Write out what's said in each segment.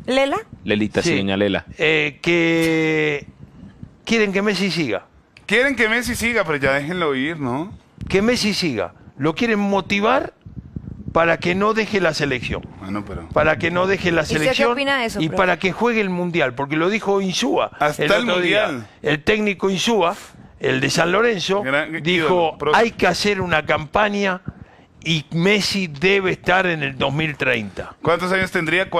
¿Lela? Lelita, sí, doña Lela. Que quieren que Messi siga. Quieren que Messi siga, pero ya déjenlo ir, ¿no? Que Messi siga. Lo quieren motivar para que no deje la selección. Bueno, pero... Para que no deje la usted qué selección opina de eso, y profe? para que juegue el Mundial. Porque lo dijo Insúa. Hasta el otro día. Mundial. El técnico Insúa, el de San Lorenzo, Gran dijo, ídolo, profe. hay que hacer una campaña y Messi debe estar en el 2030. ¿Cuántos años tendría?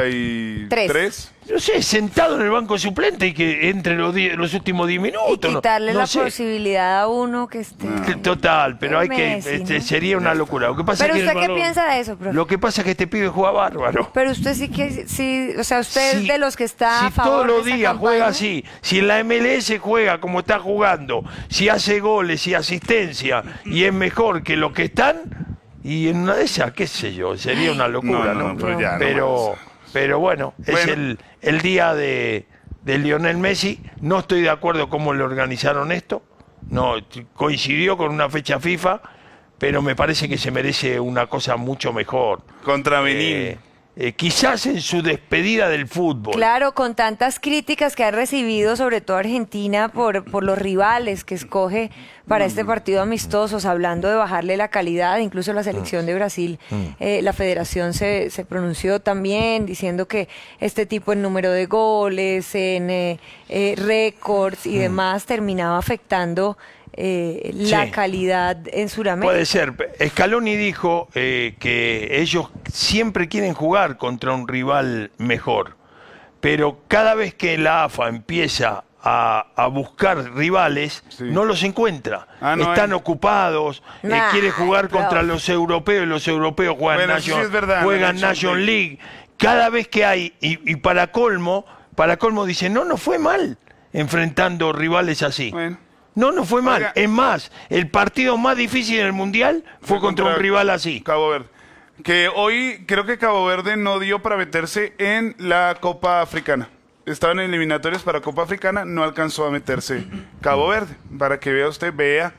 ¿43? No sé, sentado en el banco suplente y que entre los últimos 10 Y minutos. quitarle no la sé. posibilidad a uno que esté... Total, pero hay Messi, que... ¿no? Sería una locura. Lo que pasa Pero es que usted el qué balón- piensa de eso, profe. Lo que pasa es que este pibe juega bárbaro. Pero usted sí, o sea, usted es Si- de los que está si a favor todos los de esa días campaña. juega así, si en la MLS juega como está jugando, si hace goles y asistencia y es mejor que los que están, y en una de esas, qué sé yo, sería una locura, ¿no? pero ya, no pero bueno, es Bueno. el día de Lionel Messi. No estoy de acuerdo cómo le organizaron esto. No, coincidió con una fecha FIFA, pero me parece que se merece una cosa mucho mejor. Contra Benín. Quizás en su despedida del fútbol. Claro, con tantas críticas que ha recibido, sobre todo Argentina, por los rivales que escoge para este partido amistosos, hablando de bajarle la calidad, incluso la selección de Brasil, la federación se pronunció también diciendo que este tipo en número de goles, en récords y demás, terminaba afectando la Sí. calidad en Sudamérica. Puede ser. Scaloni dijo que ellos siempre quieren jugar contra un rival mejor, pero cada vez que la AFA empieza a buscar rivales, Sí. no los encuentra. Ah, no Están hay. ocupados, Nah, quiere jugar profe. contra los europeos, y los europeos juegan, Bueno, eso sí es verdad, juegan la Nation Nation League. Cada vez que hay, y para colmo dice, no fue mal enfrentando rivales así. Bueno. No fue mal. Oiga. Es más, el partido más difícil en el Mundial fue contra un rival así. Cabo Verde. Que hoy creo que Cabo Verde no dio para meterse en la Copa Africana. Estaban en eliminatorias para Copa Africana, no alcanzó a meterse Cabo Verde. Para que vea usted, vea.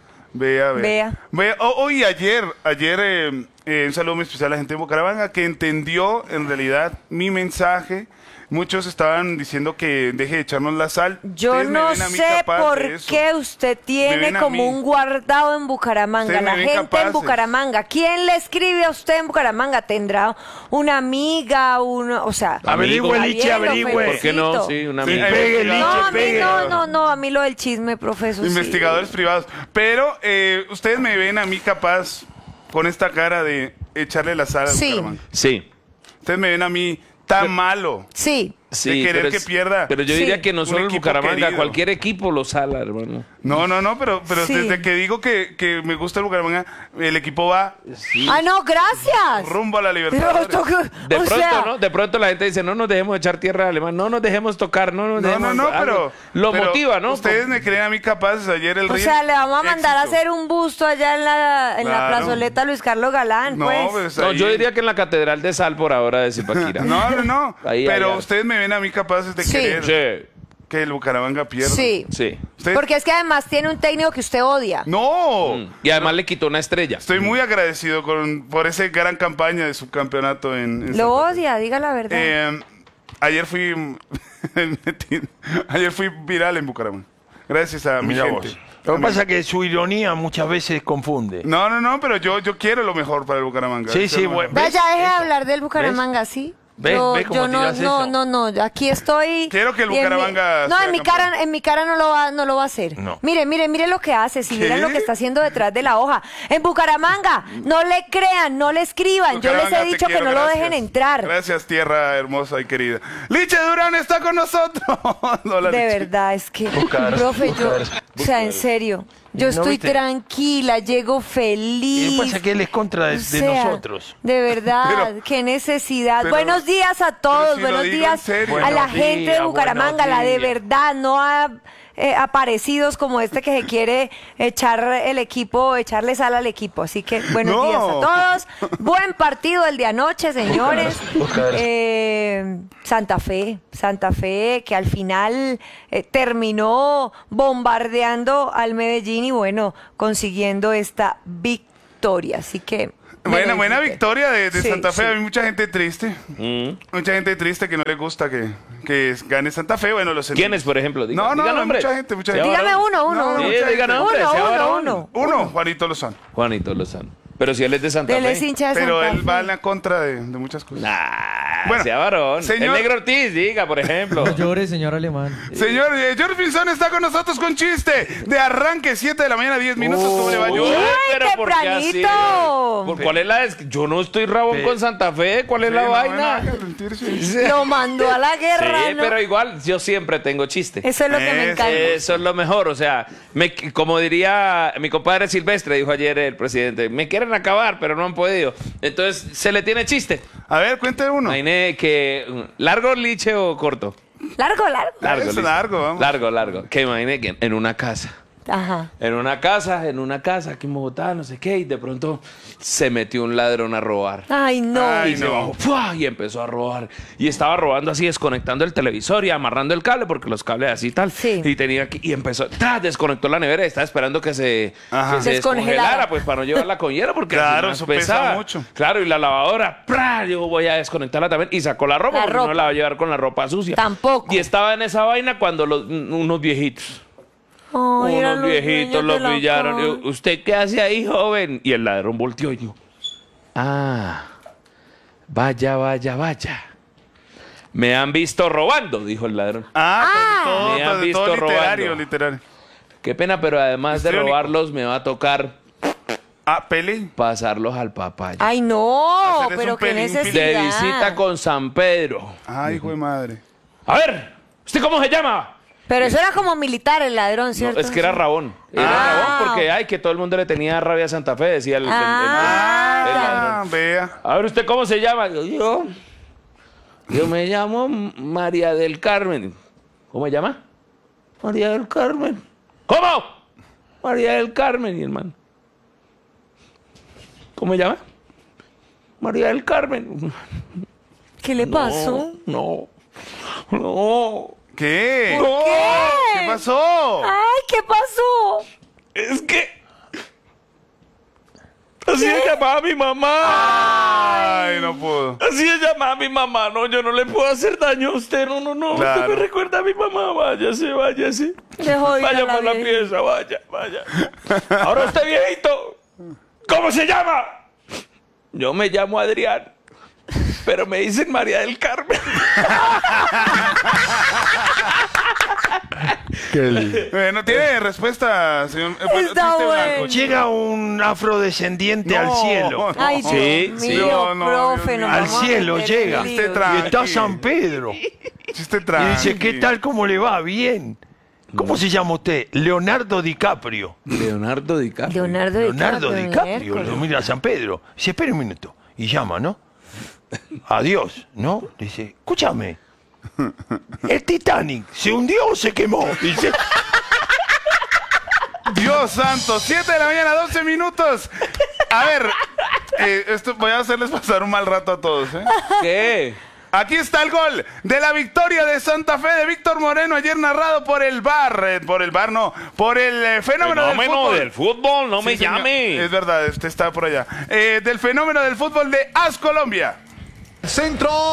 Hoy, ayer, un saludo muy especial a la gente de Bucaramanga que entendió en realidad mi mensaje. Muchos estaban diciendo que deje de echarnos la sal. Yo Ustedes me no ven a mí sé capaz por de eso. qué usted Me tiene ven a como mí. un guardado en Bucaramanga. Ustedes me La ven gente en capaces. Bucaramanga. ¿Quién le escribe a usted en Bucaramanga? ¿Tendrá una amiga? O sea, Averigüe, está Lichi, bien, lo averigüe. ¿Por qué no? felicito. Sí, una Sí, amiga. Pegue, Lichi, No, a mí pegue. no, a mí lo del chisme, profesor. Investigadores privados. Pero ustedes me ven a mí capaz con esta cara de echarle la sal a Sí. Bucaramanga. Sí. Ustedes me ven a mí tan malo. Sí. Sí, De querer pero que pierda. Pero yo Sí. diría que no Un solo el equipo Bucaramanga, querido. cualquier equipo lo sala, hermano. No, pero Sí. desde que digo que me gusta el Bucaramanga, el equipo va Ah, no, gracias. rumbo a la Pero Libertadores. esto que- De o pronto, sea, ¿no? De pronto la gente dice, no nos dejemos echar tierra de alemán, no nos dejemos tocar, no nos dejemos... No, algo. pero... Lo pero motiva, ¿no? Ustedes me creen a mí capaces ayer el O Río. sea, le vamos a mandar a éxito. hacer un busto allá en la Claro. plazoleta Luis Carlos Galán, No, pues. pues No, ahí- yo diría que en la Catedral de Sal por ahora de Zipaquirá. No. Ahí, pero allá. ustedes me ven a mí capaces de Sí. querer Sí, que el Bucaramanga pierda. Sí. sí. Ustedes- Porque es que además tiene un técnico que usted odia. ¡No! Y además le quitó una estrella. Estoy muy agradecido por esa gran campaña de subcampeonato en Lo Santa Fe. odia, diga la verdad. Ayer fui ayer fui viral en Bucaramanga. Gracias a mi Mira gente. vos. Lo que pasa es que su ironía muchas veces confunde. No, pero yo quiero lo mejor para el Bucaramanga. Sí, Eso sí, es lo bueno. mejor. Vea, ya deje de Eso. hablar del Bucaramanga, ¿sí? ¿Ves? Yo, ¿Ves cómo yo no, tiras eso? no, aquí estoy. Quiero que el y en mi- Bucaramanga No, sea en mi cara no lo va a hacer. No. Mire lo que hace, si ¿Qué? vieran lo que está haciendo detrás de la hoja. En Bucaramanga, no le crean, no le escriban. Yo les Bucaramanga, he te dicho que quiero, no lo gracias. dejen entrar. Gracias, tierra hermosa y querida. Liche Durán está con nosotros. Hola, De Liche. verdad, es que, profe, o sea, en serio, yo ¿No estoy viste? tranquila, llego feliz. Y pasa que él es contra de O sea, nosotros. De verdad, Pero- qué necesidad. pero- buenos días a todos, si lo buenos digo días en serio. a la Buenos gente de días, Bucaramanga, buenos la de días. verdad, no a aparecidos como este que se quiere echarle sal al equipo. Así que buenos No. días a todos. Buen partido el de anoche, señores. Santa Fe, que al final terminó bombardeando al Medellín y bueno, consiguiendo esta victoria. Así que Buena victoria de Sí, Santa Fe. sí. Hay mucha gente triste. Mucha gente triste que no le gusta que gane Santa Fe. Bueno, los ¿Quiénes, por ejemplo? Diga No, nombres. mucha gente, mucha Sea gente. Dígame varón. uno. No, Sí, mucha diga gente. nombres, sea varón. Uno, Juanito Lozano. Juanito Lozano. Pero si él es de Santa Él es Fe. hincha de Pero Santa él Fe. va en la contra de muchas cosas. Nah, Bueno, sea varón. señor- El Negro Ortiz, diga, por ejemplo. No llore, señor alemán. Señor, George Pinzón está con nosotros con chiste de arranque, 7 de la mañana, 10 minutos. ¿Cómo le va, Uy, George? pero ¿por qué así? tempranito! ¿Cuál es la Yo no estoy rabón con Santa Fe. ¿Cuál es la vaina? Lo mandó a la guerra, Sí, ¿no? pero igual yo siempre tengo chiste. Eso es lo que me encanta. Eso es lo mejor, o sea, como diría mi compadre Silvestre, dijo ayer el presidente, me quieren acabar, pero no han podido. Entonces, se le tiene chiste. A ver, cuente uno. Imagine que, ¿largo, liche o corto? Largo. Es liche. largo, vamos. Largo. Que imagine que en una casa. Ajá. En una casa, aquí en Bogotá, no sé qué, y de pronto se metió un ladrón a robar. Ay, no. Ay, Y se no. bajó ¡fua! Y empezó a robar. Y estaba robando así, desconectando el televisor y amarrando el cable, porque los cables así y tal. Sí. Y tenía que, y empezó, desconectó la nevera y estaba esperando que se Ajá. se Descongelara. descongelara, pues para no llevarla con hielo, porque Claro, así eso más pesa pesaba. mucho. Claro, y la lavadora, ¡pra! Digo, voy a desconectarla también. Y sacó la ropa, La porque ropa. no la va a llevar con la ropa sucia. Tampoco. Y estaba en esa vaina cuando unos viejitos. Ay, eran Unos los viejitos dueños lo de la pillaron. casa. Digo, ¿usted qué hace ahí, joven? Y el ladrón volteó y dijo, vaya. Me han visto robando, dijo el ladrón. Todo, Me han visto todo literario, robando. literario. Qué pena, pero además de Histriónico. robarlos, me va a tocar Pele. pasarlos al papaya. Ay, no, Hacerles pero un qué pelín, necesidad. De visita con San Pedro. Ay, hijo de madre. A ver, ¿usted cómo se llama? Pero eso era como militar el ladrón, No, ¿cierto? es que era Rabón. Era Rabón porque, ay, que todo el mundo le tenía rabia a Santa Fe, decía el ladrón. Vea. A ver, ¿usted cómo se llama? Yo me llamo María del Carmen. ¿Cómo se llama? María del Carmen. ¿Cómo? María del Carmen, mi hermano. ¿Cómo se llama? María del Carmen. ¿Qué le pasó? No. ¿Qué? No. ¿Qué pasó? Ay, ¿qué pasó? Es que... Así se llamaba mi mamá. Ay, no pudo. Así se llamaba mi mamá. No, yo no le puedo hacer daño a usted. No. Claro. Usted me recuerda a mi mamá. Váyase. Dejó ir a Vaya la por la viejita. pieza, vaya. Ahora usted, viejito, ¿cómo se llama? Yo me llamo Adrián, pero me dicen María del Carmen. No tiene respuesta, señor. Está Chiste bueno. blanco. Llega un afrodescendiente al cielo. Ay, Dios Sí, mío, sí. No, profe, Dios nos Al vamos a cielo meter en llega. líos. Usted trae. Y está San Pedro. Chiste Y tranqui. dice, ¿qué tal? ¿Cómo le va? Bien. ¿Cómo se llama usted? Leonardo DiCaprio. Leonardo DiCaprio. Leonardo DiCaprio. miércoles. Lo mira a San Pedro. Dice, espera un minuto. Y llama, ¿no? Adiós, ¿no? Dice, escúchame. ¿El Titanic se hundió o se quemó? Dice, Dios santo, 7 de la mañana, 12 minutos. A ver, esto voy a hacerles pasar un mal rato a todos, ¿eh? ¿Qué? Aquí está el gol de la victoria de Santa Fe de Víctor Moreno, ayer narrado por el VAR, por el fenómeno del fútbol. no me Sí, señor. llame. Es verdad, usted está por allá. Del fenómeno del fútbol de AS Colombia. Centro.